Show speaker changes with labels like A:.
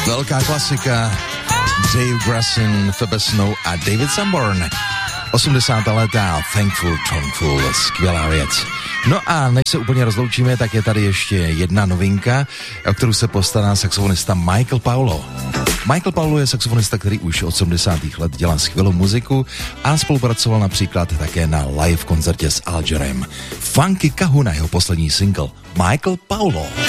A: Velká klasika. Dave Grassin, Phoebe Snow a David Sanborn. 80. léta, Thankful, skvělá věc. No a než se úplně rozloučíme, tak je tady ještě jedna novinka, o kterou se postará saxofonista Michael Paulo. Michael Paulo je saxofonista, který už od 70. let dělá skvělou muziku a spolupracoval například také na live koncertě s Al Jarreem. Funky Kahuna, jeho poslední single. Michael Paulo.